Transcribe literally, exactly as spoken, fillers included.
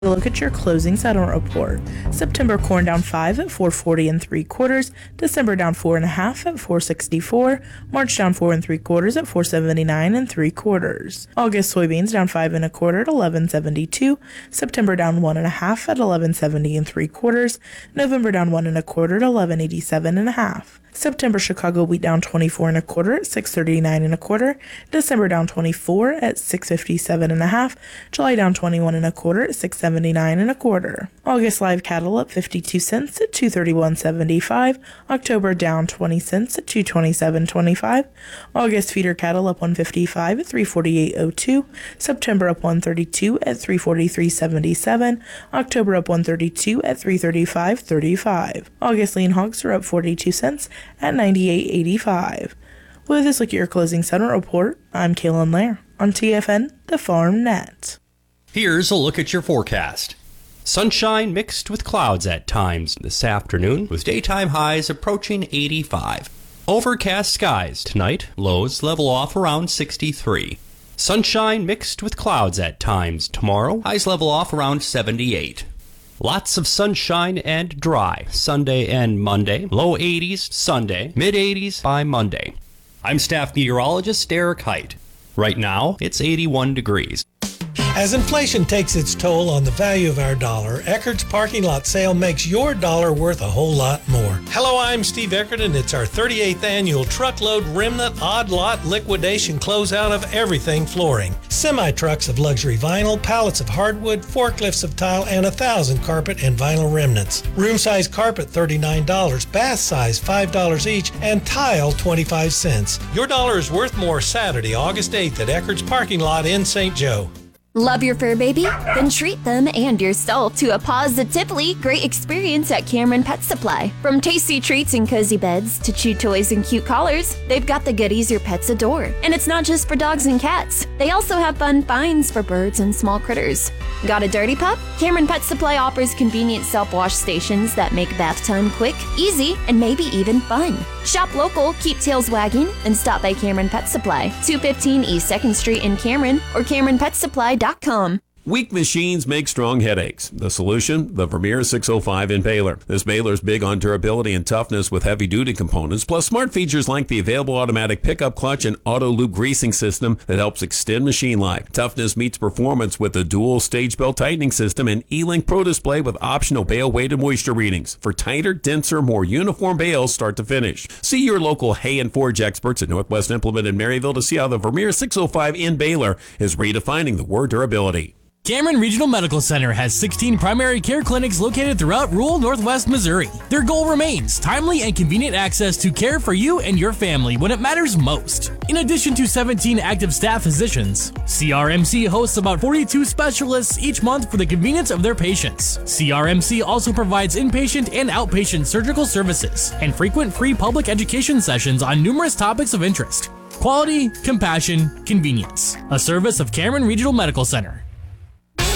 Look at your closing settlement report. September corn down five at four forty and three quarters. December down four and a half at four sixty-four. March down four and three quarters at four seventy-nine and three quarters. August soybeans down five and a quarter at eleven seventy-two. September down one and a half at eleven seventy and three quarters. November down one and a quarter at eleven eighty-seven and a half. September Chicago wheat down twenty-four and a quarter at six thirty-nine and a quarter. December down twenty-four at six fifty-seven and a half. July down twenty-one and a quarter at six seventy-nine and a quarter. August live cattle up fifty-two cents at two thirty-one seventy-five. October down twenty cents at two twenty-seven twenty-five. August feeder cattle up one fifty-five at three forty-eight oh two. September up one thirty-two at three forty-three seventy-seven. October up one thirty-two at three thirty-five thirty-five. August lean hogs are up forty-two cents at ninety-eight eighty-five. With this look at your closing settlement report, I'm Kaylin Lair on T F N, the Farm Net. Here's a look at your forecast. Sunshine mixed with clouds at times this afternoon, with daytime highs approaching eighty-five. Overcast skies tonight, lows level off around sixty-three. Sunshine mixed with clouds at times tomorrow, highs level off around seventy-eight. Lots of sunshine and dry Sunday and Monday. Low eighties Sunday, mid eighties by Monday. I'm staff meteorologist Eric Height. Right now, it's eighty-one degrees. As inflation takes its toll on the value of our dollar, Eckert's parking lot sale makes your dollar worth a whole lot more. Hello, I'm Steve Eckert, and it's our thirty-eighth annual Truckload Remnant Odd Lot Liquidation Closeout of everything flooring. Semi-trucks of luxury vinyl, pallets of hardwood, forklifts of tile, and a thousand carpet and vinyl remnants. Room-size carpet, thirty-nine dollars, bath size, five dollars each, and tile, twenty-five cents. Your dollar is worth more Saturday, August eighth at Eckert's parking lot in Saint Joe. Love your fur baby? Then treat them and yourself to a positively great experience at Cameron Pet Supply. From tasty treats and cozy beds to chew toys and cute collars, they've got the goodies your pets adore. And it's not just for dogs and cats. They also have fun finds for birds and small critters. Got a dirty pup? Cameron Pet Supply offers convenient self-wash stations that make bath time quick, easy, and maybe even fun. Shop local, keep tails wagging, and stop by Cameron Pet Supply, two fifteen East second Street in Cameron, or Cameron Pet Supply dot com. Weak machines make strong headaches. The solution? The Vermeer six oh five impaler. This baler is big on durability and toughness with heavy-duty components, plus smart features like the available automatic pickup clutch and auto-loop greasing system that helps extend machine life. Toughness meets performance with the dual stage belt tightening system and E-Link Pro display with optional bale weight and moisture readings for tighter, denser, more uniform bales start to finish. See your local hay and forge experts at Northwest Implement in Maryville to see how the Vermeer six oh five in baler is redefining the word durability. Cameron Regional Medical Center has sixteen primary care clinics located throughout rural Northwest Missouri. Their goal remains timely and convenient access to care for you and your family when it matters most. In addition to seventeen active staff physicians, C R M C hosts about forty-two specialists each month for the convenience of their patients. C R M C also provides inpatient and outpatient surgical services and frequent free public education sessions on numerous topics of interest. Quality, compassion, convenience. A service of Cameron Regional Medical Center.